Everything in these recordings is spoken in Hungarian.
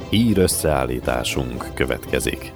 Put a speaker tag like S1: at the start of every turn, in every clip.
S1: Hír összeállításunk következik.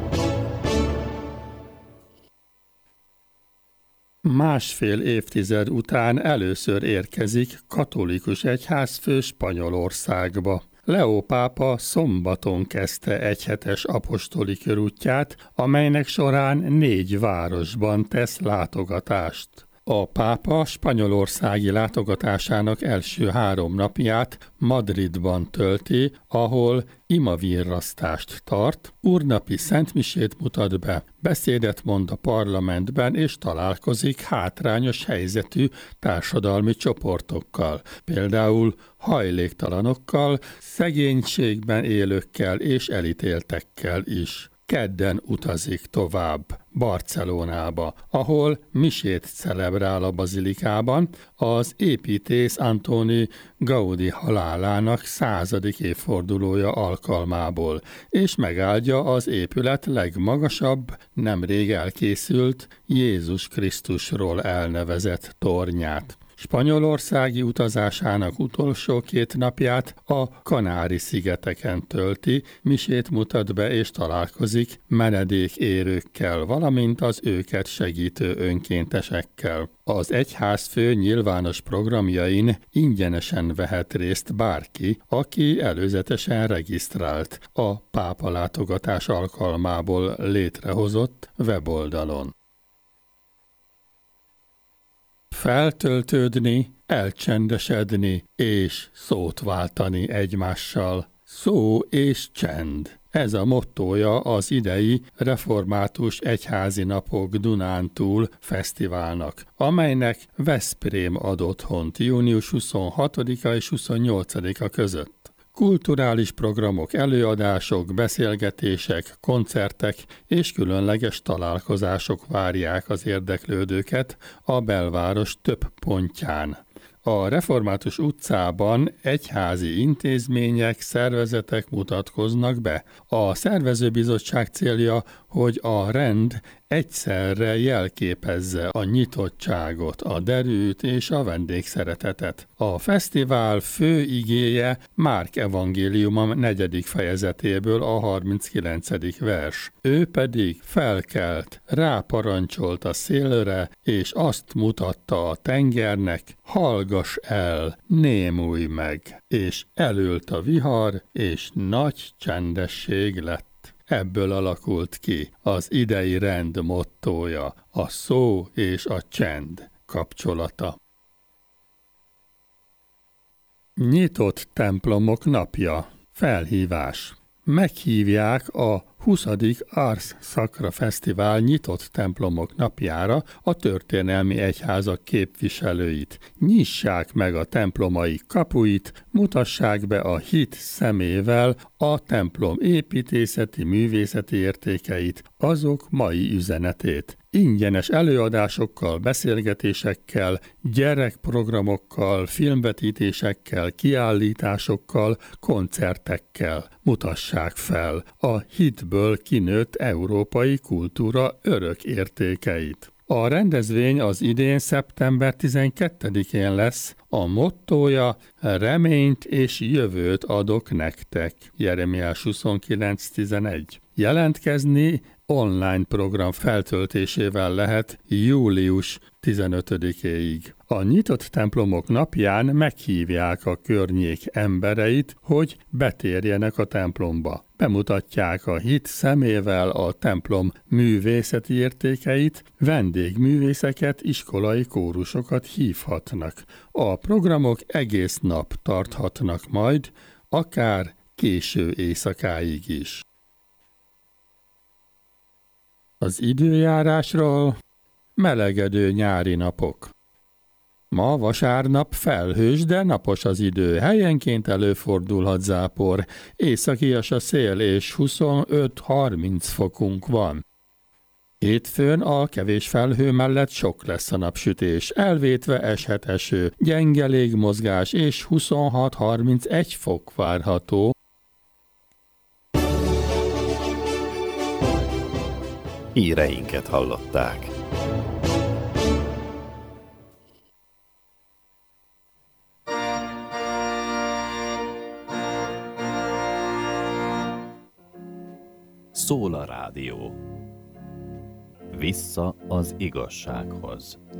S2: Másfél évtized után először érkezik katolikus egyházfő Spanyolországba. Leó pápa szombaton kezdte egyhetes apostoli körútját, amelynek során 4 városban tesz látogatást. A pápa spanyolországi látogatásának első 3 napját Madridban tölti, ahol imavirrasztást tart, úrnapi szentmisét mutat be, beszédet mond a parlamentben és találkozik hátrányos helyzetű társadalmi csoportokkal, például hajléktalanokkal, szegénységben élőkkel és elítéltekkel is. Kedden utazik tovább Barcelonába, ahol misét celebrál a bazilikában az építész Antoni Gaudí halálának 100. évfordulója alkalmából, és megáldja az épület legmagasabb, nemrég elkészült Jézus Krisztusról elnevezett tornyát. Spanyolországi utazásának utolsó 2 napját a Kanári-szigeteken tölti, misét mutat be és találkozik menedékérőkkel, valamint az őket segítő önkéntesekkel. Az egyházfő nyilvános programjain ingyenesen vehet részt bárki, aki előzetesen regisztrált a pápa látogatás alkalmából létrehozott weboldalon. Feltöltődni, elcsendesedni és szót váltani egymással. Szó és csend. Ez a mottója az idei Református Egyházi Napok Dunántúl fesztiválnak, amelynek Veszprém ad otthont június 26-a és 28-a között. Kulturális programok, előadások, beszélgetések, koncertek és különleges találkozások várják az érdeklődőket a belváros több pontján. A Református utcában egyházi intézmények, szervezetek mutatkoznak be. A szervezőbizottság célja, hogy a rend egyszerre jelképezze a nyitottságot, a derűt és a vendégszeretetet. A fesztivál fő igéje Márk evangéliuma 4. fejezetéből a 39. vers. Ő pedig felkelt, ráparancsolt a szélre, és azt mutatta a tengernek, hallgass el, némulj meg, és elült a vihar, és nagy csendesség lett. Ebből alakult ki az idei rend mottója, a szó és a csend kapcsolata. Nyitott templomok napja. Felhívás. Meghívják a 20. Ars Sacra Fesztivál nyitott templomok napjára a történelmi egyházak képviselőit. Nyissák meg a templomaik kapuit, mutassák be a hit szemével a templom építészeti, művészeti értékeit, azok mai üzenetét. Ingyenes előadásokkal, beszélgetésekkel, gyerekprogramokkal, filmvetítésekkel, kiállításokkal, koncertekkel mutassák fel a hitből kinőtt európai kultúra örök értékeit. A rendezvény az idén szeptember 12-én lesz, a mottója reményt és jövőt adok nektek. Jeremiás 29.11. Jelentkezni online program feltöltésével lehet július 15-éig. A nyitott templomok napján meghívják a környék embereit, hogy betérjenek a templomba. Bemutatják a hit szemével a templom művészeti értékeit, vendégművészeket, iskolai kórusokat hívhatnak. A programok egész nap tarthatnak majd, akár késő éjszakáig is. Az időjárásról: melegedő nyári napok. Ma vasárnap felhős, de napos az idő, helyenként előfordulhat zápor, északias a szél és 25-30 fokunk van. Hétfőn a kevés felhő mellett sok lesz a napsütés, elvétve eshet eső, gyenge légmozgás és 26-31 fok várható.
S1: Híreinket hallották. Szól a rádió. Vissza az igazsághoz.